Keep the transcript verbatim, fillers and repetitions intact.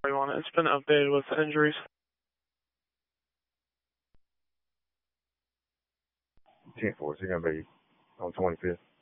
on it. It's been updated with the injuries. ten four, so you're going to be on twenty-fifth.